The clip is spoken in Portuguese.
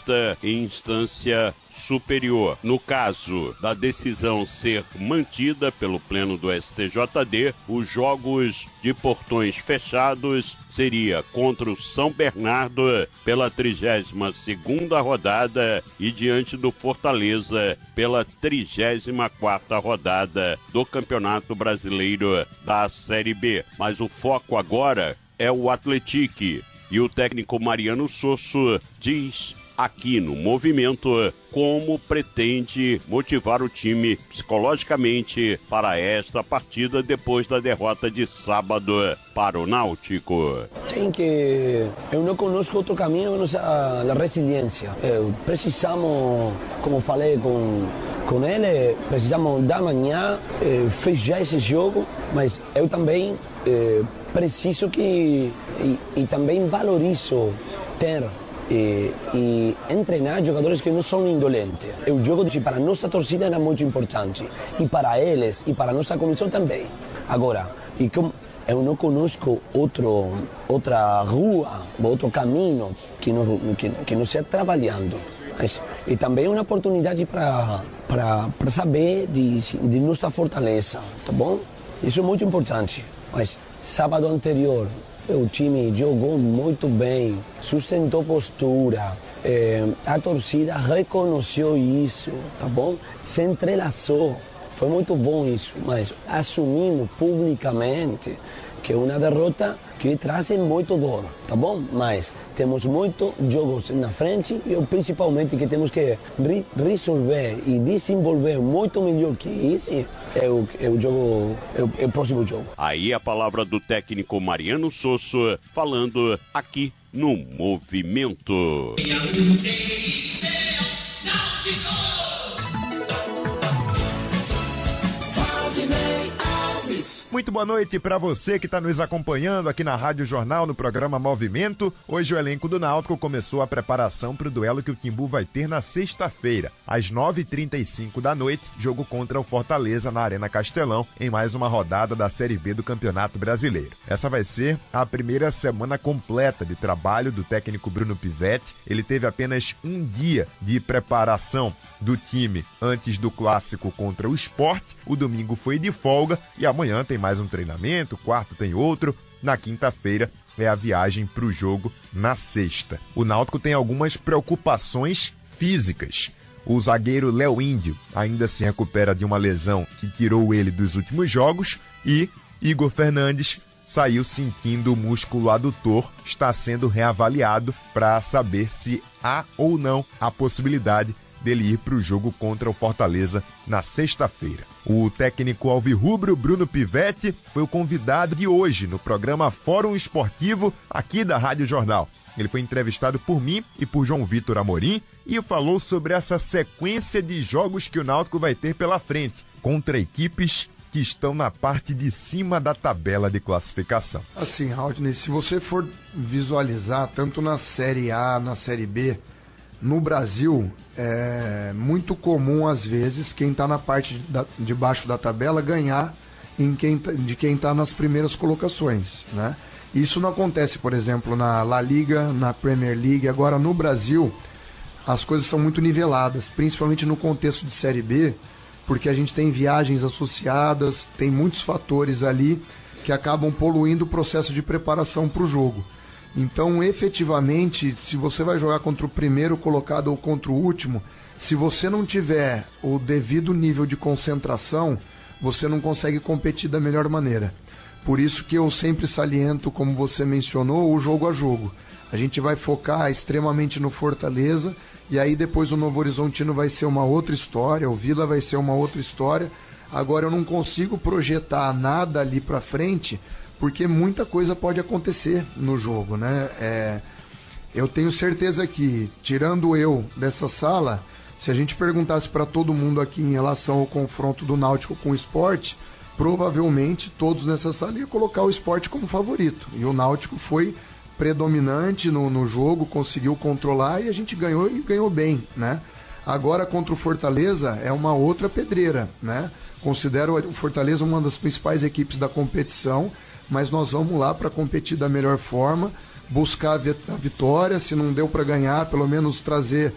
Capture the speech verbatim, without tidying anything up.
feita em instância superior. No caso da decisão ser mantida pelo Pleno do S T J D, os jogos de portões fechados seria contra o São Bernardo pela trigésima segunda rodada e diante do Fortaleza pela trigésima quarta rodada do Campeonato Brasileiro da Série B. Mas o foco agora é o Atlético e o técnico Mariano Sosso diz aqui no Movimento como pretende motivar o time psicologicamente para esta partida depois da derrota de sábado para o Náutico. Tem que... Eu não conosco outro caminho que não seja a resiliência. Eu, precisamos, como falei com, com ele, precisamos da manhã eh, fechar esse jogo, mas eu também eh, preciso que... E, e também valorizo ter... E, e treinar jogadores que não são indolentes. O jogo de, para a nossa torcida era muito importante, e para eles, e para a nossa comissão também. Agora, e como eu não conosco outro, outra rua, outro caminho que não, que, que não seja trabalhando. Mas, e também uma oportunidade para saber de, de nossa fortaleza, tá bom? Isso é muito importante. Mas sábado anterior, o time jogou muito bem, sustentou postura, eh, a torcida reconheceu isso, tá bom? Se entrelaçou, foi muito bom isso, mas assumimos publicamente que é uma derrota que traz muito dor, tá bom? Mas temos muitos jogos na frente e principalmente que temos que re resolver e desenvolver muito melhor que isso é o, é o jogo, é o, é o próximo jogo. Aí a palavra do técnico Mariano Sosso falando aqui no Movimento. Muito boa noite para você que está nos acompanhando aqui na Rádio Jornal, no programa Movimento. Hoje o elenco do Náutico começou a preparação para o duelo que o Timbu vai ter na sexta-feira, às nove e trinta e cinco da noite, jogo contra o Fortaleza na Arena Castelão, em mais uma rodada da Série B do Campeonato Brasileiro. Essa vai ser a primeira semana completa de trabalho do técnico Bruno Pivetti. Ele teve apenas um dia de preparação do time antes do clássico contra o Sport. O domingo foi de folga e amanhã tem mais um treinamento, quarto tem outro, na quinta-feira é a viagem para o jogo na sexta. O Náutico tem algumas preocupações físicas. O zagueiro Léo Índio ainda se recupera de uma lesão que tirou ele dos últimos jogos e Igor Fernandes saiu sentindo o músculo adutor, está sendo reavaliado para saber se há ou não a possibilidade dele ir para o jogo contra o Fortaleza na sexta-feira. O técnico alvirrubro Bruno Pivetti foi o convidado de hoje no programa Fórum Esportivo aqui da Rádio Jornal. Ele foi entrevistado por mim e por João Vitor Amorim e falou sobre essa sequência de jogos que o Náutico vai ter pela frente contra equipes que estão na parte de cima da tabela de classificação. Assim, Raudney, se você for visualizar tanto na Série A, na Série B, no Brasil, é muito comum, às vezes, quem está na parte da, de baixo da tabela ganhar em quem, de quem está nas primeiras colocações, né? Isso não acontece, por exemplo, na La Liga, na Premier League. Agora, no Brasil, as coisas são muito niveladas, principalmente no contexto de Série B, porque a gente tem viagens associadas, tem muitos fatores ali que acabam poluindo o processo de preparação para o jogo. Então, efetivamente, se você vai jogar contra o primeiro colocado ou contra o último, se você não tiver o devido nível de concentração, você não consegue competir da melhor maneira. Por isso que eu sempre saliento, como você mencionou, o jogo a jogo. A gente vai focar extremamente no Fortaleza, e aí depois o Novo Horizontino vai ser uma outra história, o Vila vai ser uma outra história. Agora eu não consigo projetar nada ali para frente, porque muita coisa pode acontecer no jogo, né? É, eu tenho certeza que, tirando eu dessa sala, se a gente perguntasse para todo mundo aqui em relação ao confronto do Náutico com o Sport, provavelmente todos nessa sala iam colocar o Sport como favorito. E o Náutico foi predominante no, no jogo, conseguiu controlar e a gente ganhou e ganhou bem, né? Agora contra o Fortaleza é uma outra pedreira, né? Considero o Fortaleza uma das principais equipes da competição, mas nós vamos lá para competir da melhor forma, buscar a vitória, se não deu para ganhar, pelo menos trazer